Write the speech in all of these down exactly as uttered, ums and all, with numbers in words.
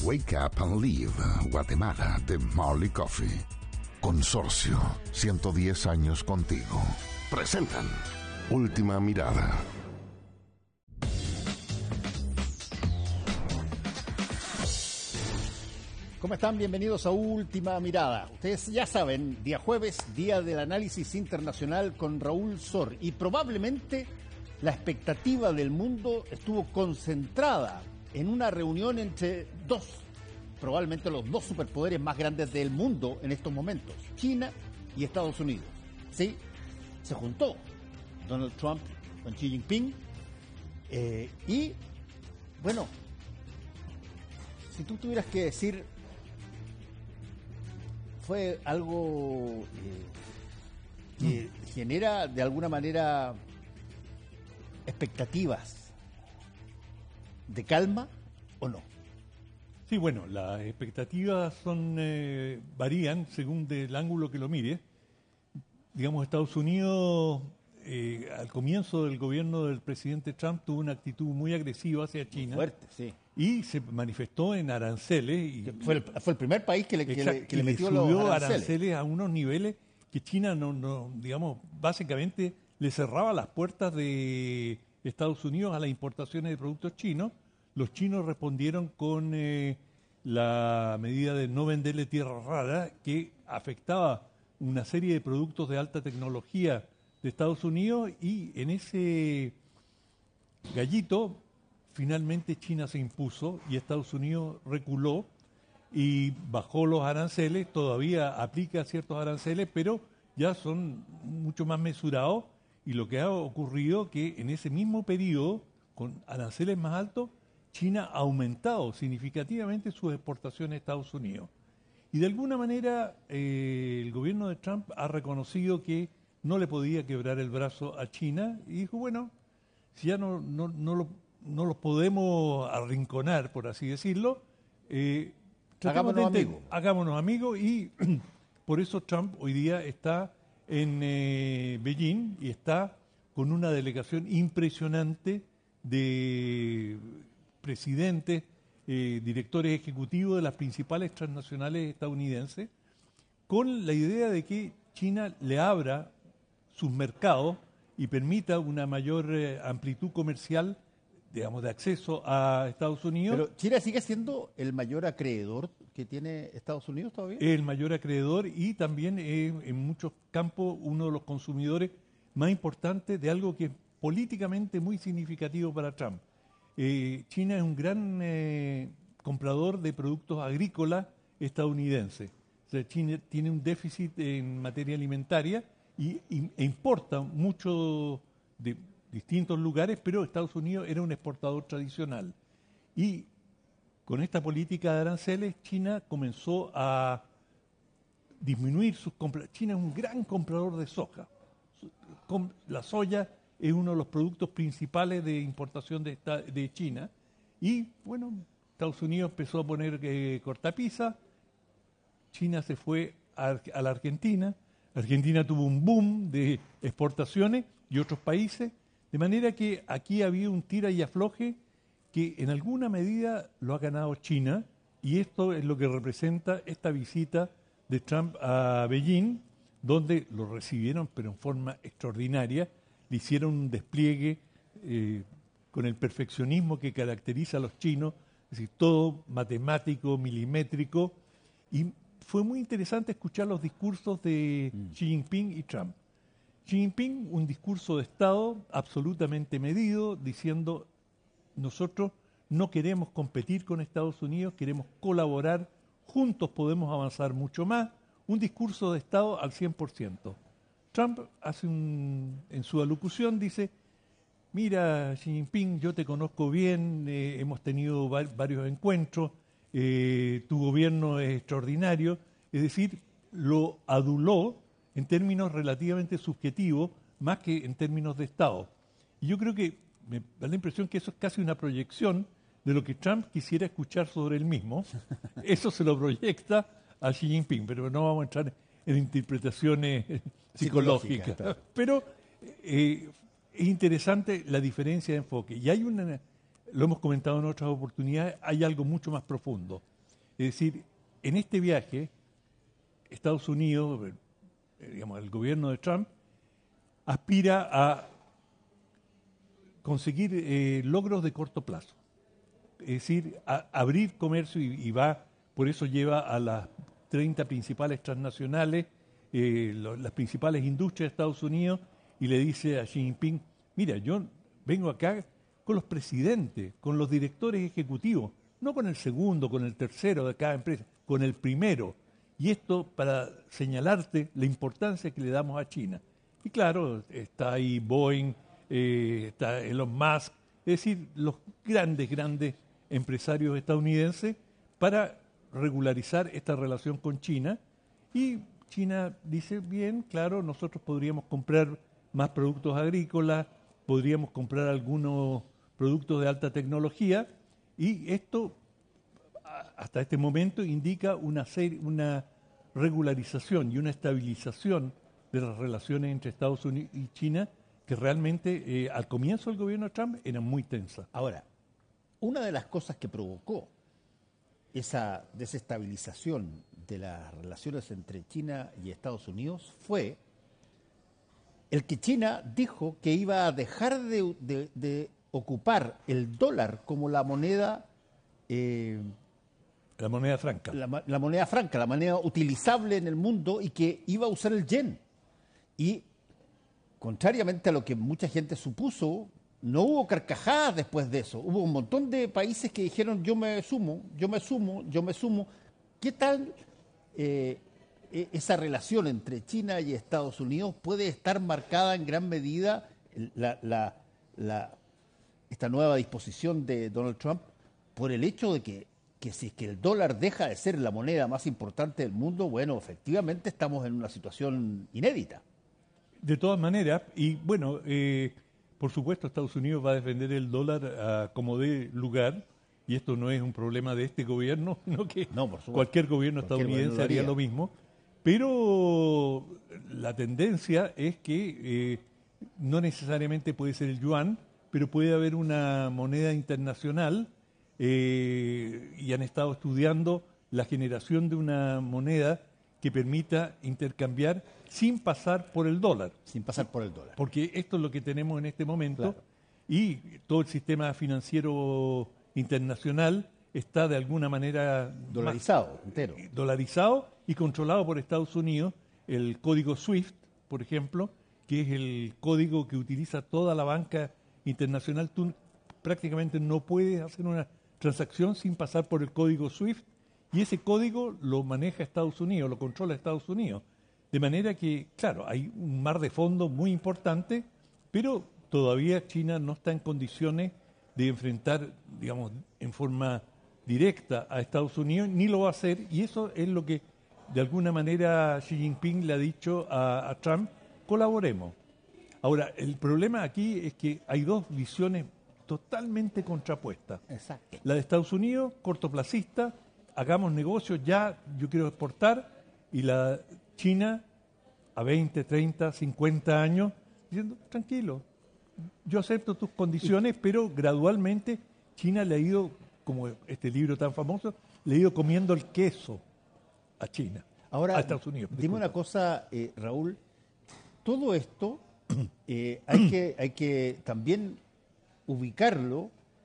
Wake Up and Live, Guatemala, de Marley Coffee. Consorcio, ciento diez años contigo. Presentan Última Mirada. ¿Cómo están? Bienvenidos a Última Mirada. Ustedes ya saben, día jueves, día del análisis internacional con Raúl Sor. Y probablemente la expectativa del mundo estuvo concentrada en una reunión entre dos, probablemente los dos superpoderes más grandes del mundo en estos momentos, China y Estados Unidos. Sí, se juntó Donald Trump con Xi Jinping eh, y, bueno, si tú tuvieras que decir, fue algo eh, que mm. genera de alguna manera expectativas de calma o no. Sí, bueno, las expectativas son eh, varían según del ángulo que lo mire. Digamos, Estados Unidos eh, al comienzo del gobierno del presidente Trump tuvo una actitud muy agresiva hacia China. Fuerte, sí. Y se manifestó en aranceles. Y, fue, el, fue el primer país que le, que exacto, le, que le metió le subió los aranceles. aranceles a unos niveles que China no, no, digamos, básicamente le cerraba las puertas de Estados Unidos a las importaciones de productos chinos. Los chinos respondieron con eh, la medida de no venderle tierra rara, que afectaba una serie de productos de alta tecnología de Estados Unidos, y en ese gallito finalmente China se impuso y Estados Unidos reculó y bajó los aranceles. Todavía aplica ciertos aranceles, pero ya son mucho más mesurados, y lo que ha ocurrido que en ese mismo periodo, con aranceles más altos, China ha aumentado significativamente sus exportaciones a Estados Unidos. Y de alguna manera eh, el gobierno de Trump ha reconocido que no le podía quebrar el brazo a China y dijo, bueno, si ya no, no, no, lo, no los podemos arrinconar, por así decirlo, eh, hagámonos amigos. Hagámonos amigos, y por eso Trump hoy día está en eh, Beijing y está con una delegación impresionante de presidentes, eh, directores ejecutivos de las principales transnacionales estadounidenses, con la idea de que China le abra sus mercados y permita una mayor eh, amplitud comercial, digamos, de acceso a Estados Unidos. Pero China sigue siendo el mayor acreedor que tiene Estados Unidos todavía. El mayor acreedor, y también eh, en muchos campos uno de los consumidores más importantes de algo que es políticamente muy significativo para Trump. Eh, China es un gran eh, comprador de productos agrícolas estadounidenses. O sea, China tiene un déficit en materia alimentaria y, y, e importa mucho de distintos lugares, pero Estados Unidos era un exportador tradicional. Y con esta política de aranceles, China comenzó a disminuir sus compras. China es un gran comprador de soja. La soya es uno de los productos principales de importación de, esta, de China. Y, bueno, Estados Unidos empezó a poner eh, cortapisa. China se fue a, a la Argentina. Argentina tuvo un boom de exportaciones y otros países. De manera que aquí había un tira y afloje que en alguna medida lo ha ganado China. Y esto es lo que representa esta visita de Trump a Beijing, donde lo recibieron, pero en forma extraordinaria. Le hicieron un despliegue eh, con el perfeccionismo que caracteriza a los chinos, es decir, todo matemático, milimétrico, y fue muy interesante escuchar los discursos de mm. Xi Jinping y Trump. Xi Jinping, un discurso de Estado absolutamente medido, diciendo, nosotros no queremos competir con Estados Unidos, queremos colaborar, juntos podemos avanzar mucho más, un discurso de Estado al cien por ciento. Trump hace un, en su alocución dice, mira Xi Jinping, yo te conozco bien, eh, hemos tenido va- varios encuentros, eh, tu gobierno es extraordinario, es decir, lo aduló en términos relativamente subjetivos, más que en términos de Estado. Y yo creo que me da la impresión que eso es casi una proyección de lo que Trump quisiera escuchar sobre él mismo. Eso se lo proyecta a Xi Jinping, pero no vamos a entrar en interpretaciones psicológicas. Psicológica, pero eh, es interesante la diferencia de enfoque. Y hay una, lo hemos comentado en otras oportunidades, hay algo mucho más profundo. Es decir, en este viaje, Estados Unidos, eh, digamos, el gobierno de Trump, aspira a conseguir eh, logros de corto plazo. Es decir, a abrir comercio y, y va, por eso lleva a las treinta principales transnacionales, eh, lo, las principales industrias de Estados Unidos, y le dice a Xi Jinping, mira, yo vengo acá con los presidentes, con los directores ejecutivos, no con el segundo, con el tercero de cada empresa, con el primero. Y esto para señalarte la importancia que le damos a China. Y claro, está ahí Boeing, eh, está Elon Musk, es decir, los grandes, grandes empresarios estadounidenses para regularizar esta relación con China. Y China dice, bien, claro, nosotros podríamos comprar más productos agrícolas, podríamos comprar algunos productos de alta tecnología, y esto hasta este momento indica una, serie, una regularización y una estabilización de las relaciones entre Estados Unidos y China que realmente eh, al comienzo del gobierno de Trump eran muy tensas. Ahora, una de las cosas que provocó esa desestabilización de las relaciones entre China y Estados Unidos fue el que China dijo que iba a dejar de, de, de ocupar el dólar como la moneda eh, la moneda franca. La, la moneda franca, la moneda utilizable en el mundo, y que iba a usar el yen. Y, contrariamente a lo que mucha gente supuso, no hubo carcajadas después de eso. Hubo un montón de países que dijeron, yo me sumo, yo me sumo, yo me sumo. ¿Qué tal eh, esa relación entre China y Estados Unidos puede estar marcada en gran medida, la, la, la, esta nueva disposición de Donald Trump, por el hecho de que que si es que el dólar deja de ser la moneda más importante del mundo, bueno, efectivamente estamos en una situación inédita. De todas maneras, y bueno, eh, por supuesto Estados Unidos va a defender el dólar a como dé lugar, y esto no es un problema de este gobierno, sino que no, por supuesto. cualquier gobierno cualquier estadounidense gobierno lo haría. haría lo mismo, pero la tendencia es que eh, no necesariamente puede ser el yuan, pero puede haber una moneda internacional. Eh, y han estado estudiando la generación de una moneda que permita intercambiar sin pasar por el dólar. Sin pasar por el dólar. Porque esto es lo que tenemos en este momento, claro. Y todo el sistema financiero internacional está de alguna manera dolarizado, más, entero. Dolarizado y controlado por Estados Unidos. El código SWIFT, por ejemplo, que es el código que utiliza toda la banca internacional, tú prácticamente no puedes hacer una transacción sin pasar por el código SWIFT, y ese código lo maneja Estados Unidos, lo controla Estados Unidos. De manera que, claro, hay un mar de fondo muy importante, pero todavía China no está en condiciones de enfrentar, digamos, en forma directa a Estados Unidos, ni lo va a hacer, y eso es lo que de alguna manera Xi Jinping le ha dicho a, a Trump, colaboremos. Ahora, el problema aquí es que hay dos visiones totalmente contrapuesta. Exacto. La de Estados Unidos, cortoplacista, hagamos negocios ya, yo quiero exportar, y la China a veinte, treinta, cincuenta años, diciendo, tranquilo, yo acepto tus condiciones, pero gradualmente China le ha ido, como este libro tan famoso, le ha ido comiendo el queso a China, ahora, a Estados Unidos. Dime una cosa, eh, Raúl, todo esto eh, hay que hay que también ubicarlo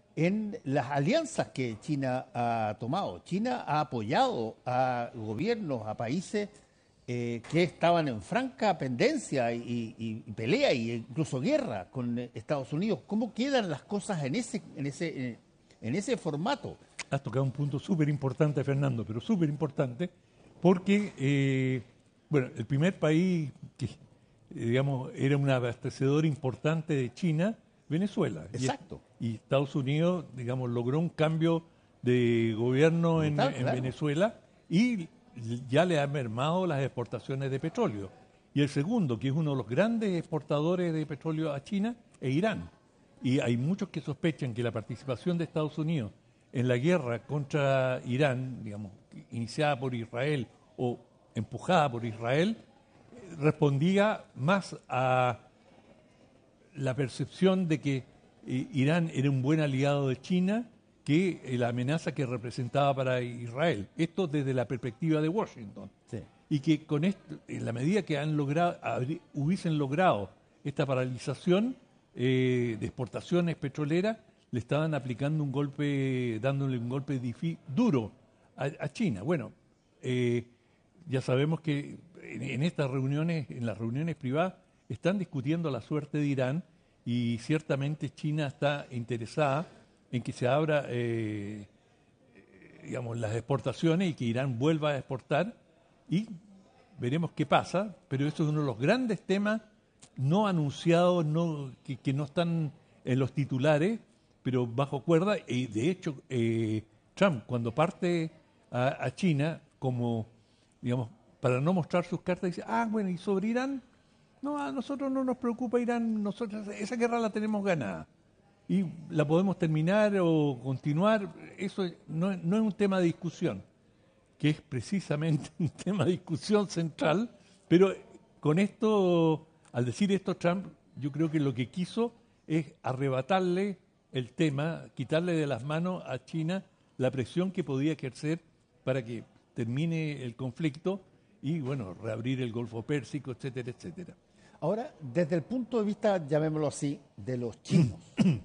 en las alianzas que China ha tomado. China ha apoyado a gobiernos, a países eh, que estaban en franca pendencia y, y, y pelea e incluso guerra con Estados Unidos. ¿Cómo quedan las cosas en ese en ese en ese formato? Has tocado un punto súper importante, Fernando, pero súper importante, porque eh, bueno, el primer país que eh, digamos era un abastecedor importante de China, Venezuela. Exacto. Y, y Estados Unidos, digamos, logró un cambio de gobierno en, Brutal, en claro. Venezuela, y ya le ha mermado las exportaciones de petróleo. Y el segundo, que es uno de los grandes exportadores de petróleo a China, es Irán. Y hay muchos que sospechan que la participación de Estados Unidos en la guerra contra Irán, digamos, iniciada por Israel o empujada por Israel, respondía más a la percepción de que eh, Irán era un buen aliado de China que eh, la amenaza que representaba para Israel. Esto desde la perspectiva de Washington. Sí. Y que con esto, en la medida que han logrado, habrí- hubiesen logrado esta paralización eh, de exportaciones petroleras, le estaban aplicando un golpe, dándole un golpe difi- duro a, a China. Bueno, eh, ya sabemos que en, en estas reuniones, en las reuniones privadas, están discutiendo la suerte de Irán y ciertamente China está interesada en que se abra, eh, digamos, las exportaciones y que Irán vuelva a exportar y veremos qué pasa, pero eso es uno de los grandes temas no anunciados, no, que, que no están en los titulares, pero bajo cuerda. Y de hecho, eh, Trump, cuando parte a, a China, como, digamos, para no mostrar sus cartas, dice, ah, bueno, ¿y sobre Irán? No, a nosotros no nos preocupa Irán, nosotros esa guerra la tenemos ganada. Y la podemos terminar o continuar, eso no, no es un tema de discusión, que es precisamente un tema de discusión central, pero con esto, al decir esto Trump, yo creo que lo que quiso es arrebatarle el tema, quitarle de las manos a China la presión que podía ejercer para que termine el conflicto y, bueno, reabrir el Golfo Pérsico, etcétera, etcétera. Ahora, desde el punto de vista, llamémoslo así, de los chinos,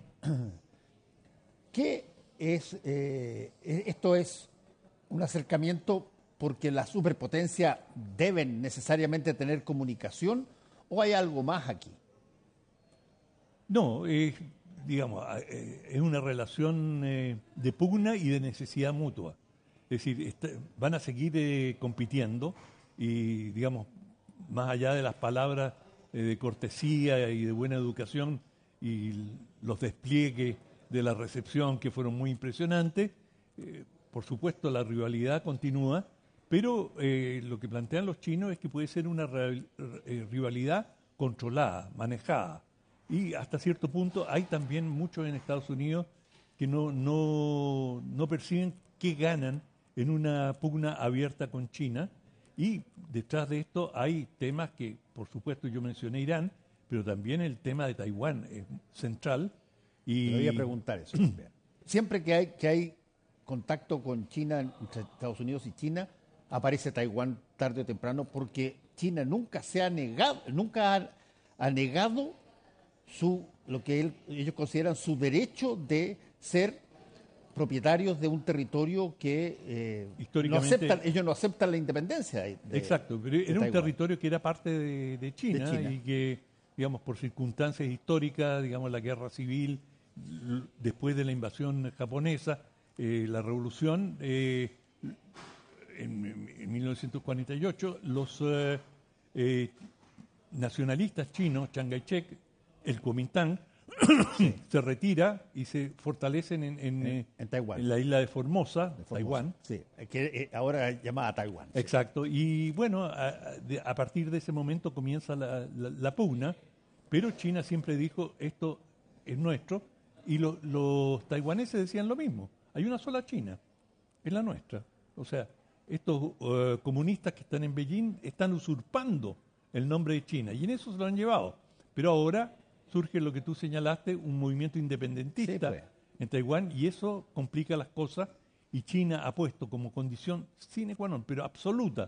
¿qué es, eh, esto es un acercamiento porque las superpotencias deben necesariamente tener comunicación o hay algo más aquí? No, eh, digamos, eh, es una relación eh, de pugna y de necesidad mutua. Es decir, está, van a seguir eh, compitiendo y, digamos, más allá de las palabras eh, de cortesía y de buena educación y los despliegues de la recepción que fueron muy impresionantes, eh, por supuesto la rivalidad continúa, pero eh, lo que plantean los chinos es que puede ser una re- eh, rivalidad controlada, manejada. Y hasta cierto punto hay también muchos en Estados Unidos que no, no, no perciben qué ganan en una pugna abierta con China. Y detrás de esto hay temas que, por supuesto, yo mencioné Irán, pero también el tema de Taiwán es central. Y Te voy a preguntar eso también. Siempre que hay, que hay contacto con China, entre Estados Unidos y China, aparece Taiwán tarde o temprano, porque China nunca se ha negado, nunca ha, ha negado su, lo que él- ellos consideran su derecho de ser propietarios de un territorio que eh, no Históricamente- aceptan, ellos no aceptan la independencia. De, de- Exacto, pero de era un Taiwán. territorio que era parte de, de China, De China. y que, digamos, por circunstancias históricas, digamos, la guerra civil, l- después de la invasión japonesa, eh, la revolución, eh, en, en mil novecientos cuarenta y ocho, los eh, eh, nacionalistas chinos, Chiang Kai-shek, el Kuomintang, se retira y se fortalecen en, en, En- eh, en Taiwán. en la isla de Formosa, de Formosa. Taiwán. Sí, que eh, ahora es llamada Taiwán. sí. Exacto, y bueno, a, a- de- a partir de ese momento comienza la, la- la pugna, pero China siempre dijo, esto es nuestro, y lo- los taiwaneses decían lo mismo, hay una sola China, es la nuestra. O sea, estos eh, comunistas que están en Beijing están usurpando el nombre de China, y en eso se lo han llevado. Pero ahora surge lo que tú señalaste, un movimiento independentista Sí, pues. en Taiwán, y eso complica las cosas, y China ha puesto como condición sine qua non, pero absoluta,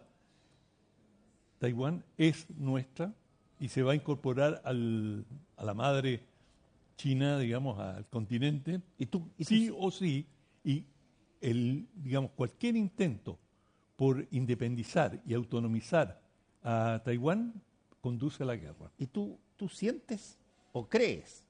Taiwán es nuestra y se va a incorporar al, a la madre China, digamos, al continente, Y tú, y tú- sí o sí, y el, digamos, cualquier intento por independizar y autonomizar a Taiwán conduce a la guerra. ¿Y tú, tú sientes o crees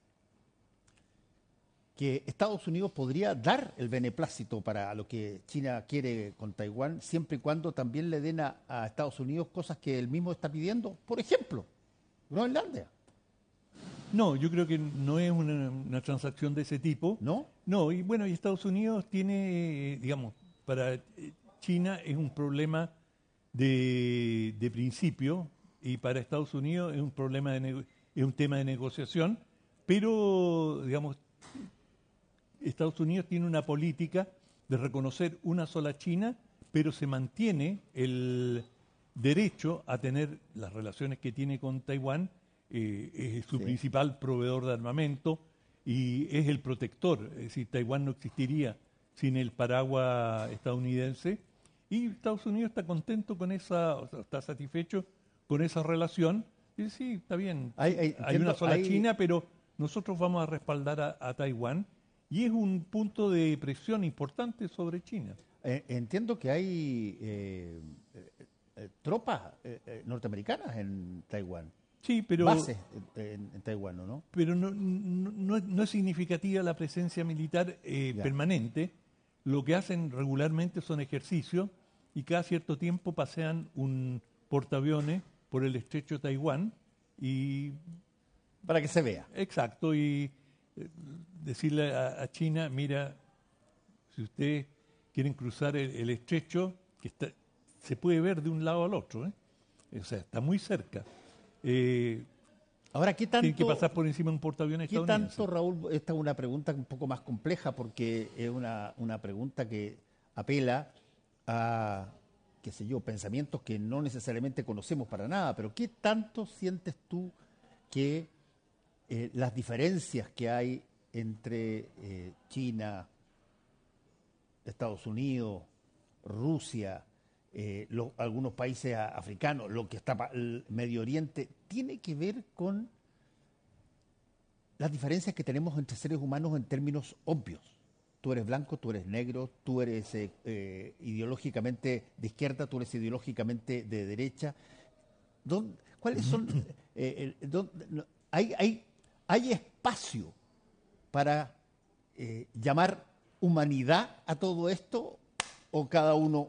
que Estados Unidos podría dar el beneplácito para lo que China quiere con Taiwán, siempre y cuando también le den a, a Estados Unidos cosas que él mismo está pidiendo? Por ejemplo, Groenlandia, No, yo creo que no es una, una transacción de ese tipo. ¿no? No, y bueno, y Estados Unidos tiene, eh, digamos, para eh, China es un problema de, de principio, y para Estados Unidos es un problema de nego- es un tema de negociación, pero, digamos, Estados Unidos tiene una política de reconocer una sola China, pero se mantiene el derecho a tener las relaciones que tiene con Taiwán. Eh, es su Sí. principal proveedor de armamento y es el protector. Es decir, Taiwán no existiría sin el paraguas estadounidense. Y Estados Unidos está contento con esa, o sea, está satisfecho con esa relación. Y sí, está bien, Hay, hay, hay entiendo, una sola hay- China, pero nosotros vamos a respaldar a, a Taiwán. Y es un punto de presión importante sobre China. eh, entiendo que hay eh, eh, eh, tropas eh, eh, norteamericanas en Taiwán, Sí, pero, bases eh, en, en Taiwán, ¿o ¿no? pero no, no, no es- no es significativa la presencia militar eh, Ya. permanente. Lo que hacen regularmente son ejercicios y cada cierto tiempo pasean un portaaviones por el estrecho de Taiwán y Para que se vea. exacto y eh, decirle a, a China, mira, si ustedes quieren cruzar el, el estrecho, que está, se puede ver de un lado al otro, ¿eh? O sea, está muy cerca. Eh, Ahora, ¿qué tienen que tanto, pasar por encima de un portaaviones ¿qué estadounidense. tanto, Raúl? Esta es una pregunta un poco más compleja porque es una, una pregunta que apela a, qué sé yo, pensamientos que no necesariamente conocemos para nada, pero ¿qué tanto sientes tú que eh, las diferencias que hay entre eh, China, Estados Unidos, Rusia, eh, lo- algunos países a- africanos, lo que está pa- el Medio Oriente, tiene que ver con las diferencias que tenemos entre seres humanos en términos obvios? Tú eres blanco, tú eres negro, tú eres eh, eh, ideológicamente de izquierda, tú eres ideológicamente de derecha. ¿Dónde- ¿Cuáles son? eh, el- dónde- no, hay, hay, ¿Hay espacio para eh, llamar humanidad a todo esto o cada uno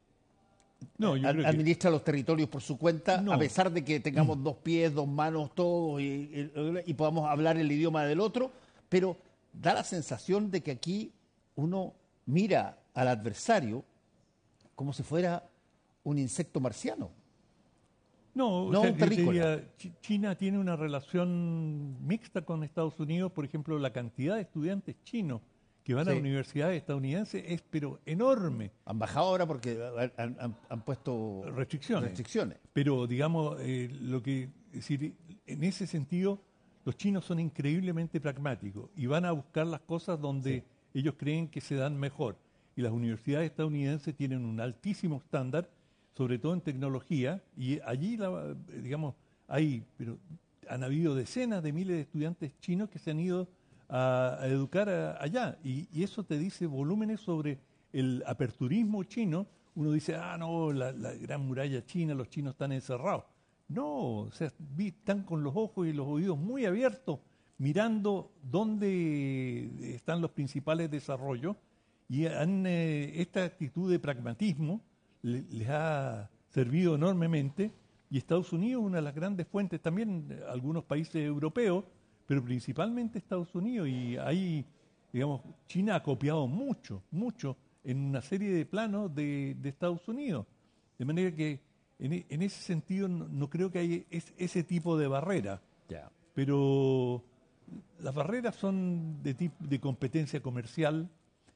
No, yo ad- creo que administra los territorios por su cuenta, No. a pesar de que tengamos dos pies, dos manos, todos, y, y- y podamos hablar el idioma del otro, pero da la sensación de que aquí uno mira al adversario como si fuera un insecto marciano. no, o no sea, un yo te terrícola. diría, Chi- China tiene una relación mixta con Estados Unidos, por ejemplo, la cantidad de estudiantes chinos que van a Sí. universidades estadounidenses es pero enorme. Han bajado ahora porque han, han- han puesto Restricciones. restricciones. Pero digamos, eh, lo que es decir, en ese sentido, los chinos son increíblemente pragmáticos y van a buscar las cosas donde ellos creen que se dan mejor. Y las universidades estadounidenses tienen un altísimo estándar, sobre todo en tecnología, y allí, la- digamos, hay, pero han habido decenas de miles de estudiantes chinos que se han ido a, a educar a- allá, y, y eso te dice volúmenes sobre el aperturismo chino. Uno dice, ah, no, la, la gran muralla china, los chinos están encerrados. No, o sea, vi- están con los ojos y los oídos muy abiertos, mirando dónde están los principales desarrollos, y han, eh, esta actitud de pragmatismo le- les ha servido enormemente, y Estados Unidos es una de las grandes fuentes, también eh, algunos países europeos, pero principalmente Estados Unidos, y ahí, digamos, China ha copiado mucho, mucho en una serie de planos de, de Estados Unidos. De manera que en, e- en ese sentido no, no creo que haya es- ese tipo de barrera, Ya. pero las barreras son de, tip- de competencia comercial,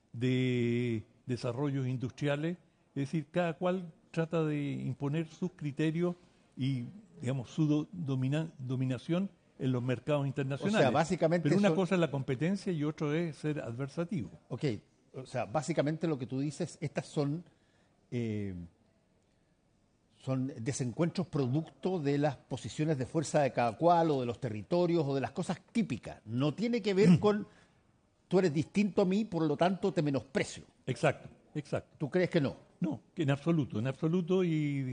de desarrollos industriales, es decir, cada cual trata de imponer sus criterios y, digamos, su do- domina- dominación en los mercados internacionales. O sea, básicamente Pero una son- cosa es la competencia y otro es ser adversativo. Ok, o sea, básicamente lo que tú dices, estas son, eh, son desencuentros producto de las posiciones de fuerza de cada cual o de los territorios o de las cosas típicas. No tiene que ver con tú eres distinto a mí, por lo tanto te menosprecio. Exacto, exacto. ¿Tú crees que no? No, que en absoluto, en absoluto y